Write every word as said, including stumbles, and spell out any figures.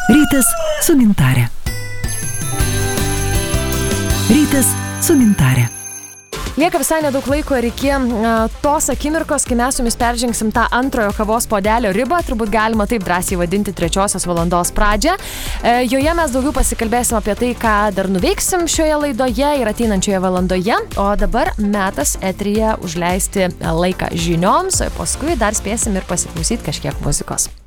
Rytas su gintare. Rytas su gintare. Lieka visai nedaug laiko ir iki uh, tos akimirkos, kai mes su jumis peržengsim tą antrojo kavos puodelio ribą, turbūt galima taip drąsiai vadinti trečiosios valandos pradžią. Uh, joje mes daugiau pasikalbėsim apie tai, ką dar nuveiksim šioje laidoje ir ateinančioje valandoje, o dabar metas eteryje užleisti laiką žinioms, o paskui dar spėsim ir pasiklausyti kažkiek muzikos.